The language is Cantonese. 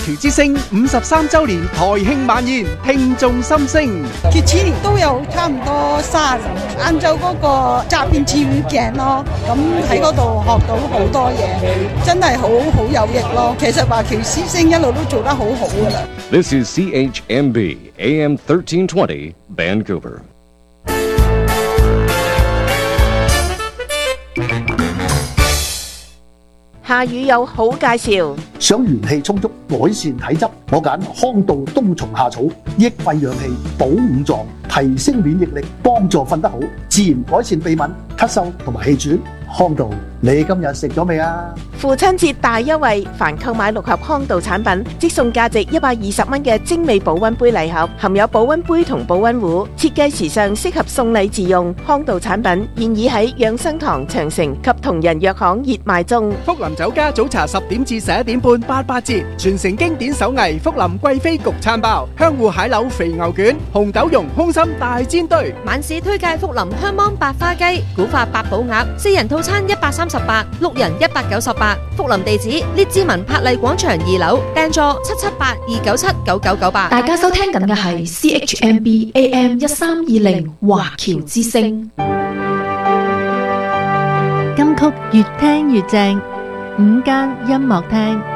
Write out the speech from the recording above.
華僑之聲53週年台慶晚宴，聽眾心聲。 佢次年都有差唔多30人，晏晝嗰個詐騙似語鏡咯，咁喺嗰度學到好多嘢，真係好有益咯。其實華僑之聲一路都做得好好噶啦。 This is CHMB AM 1320 Vancouver。 下雨有好介紹， 想元氣充足，改善體質，我揀康道冬蟲夏草，益肺養氣，補五臟，提升免疫力，幫助瞓得好，自然改善鼻敏、咳嗽同埋氣喘。康道，你今日食咗未啊？ 父親節大優惠，凡購買6盒康道產品，即送價值120蚊嘅精美保溫杯禮盒，含有保溫杯同保溫壺，設計時尚，適合送禮自用。康道產品現已喺養生堂、長城及同仁藥行熱賣中。 福林酒家早茶10點至11點半88折，傳承經典手藝福林貴妃焗餐包、香芋蟹柳肥牛卷、紅豆蓉空心大煎堆。 晚市推介福林香芒白花雞、古法八寶鴨，4人套餐138， 6人198。福林地址：列治文柏麗廣場2樓，訂座778-297-9998。 大家收聽緊嘅係 CHMB AM 1320華僑之聲。 金曲越聽越正，午間音樂廳。